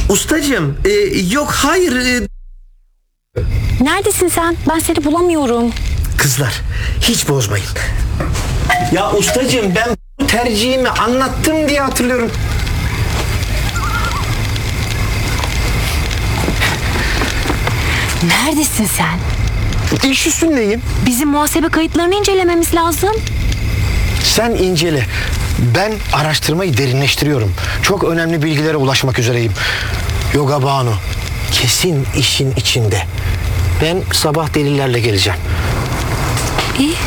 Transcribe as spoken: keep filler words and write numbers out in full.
Ustacığım, e, yok hayır. e, Neredesin sen? Ben seni bulamıyorum. Kızlar, hiç bozmayın. Ya ustacığım, ben bu tercihimi anlattım diye hatırlıyorum. Neredesin sen? İş üstündeyim. Bizim muhasebe kayıtlarını incelememiz lazım. Sen incele. Ben araştırmayı derinleştiriyorum. Çok önemli bilgilere ulaşmak üzereyim. Yoga Banu kesin işin içinde. Ben sabah delillerle geleceğim. İyi.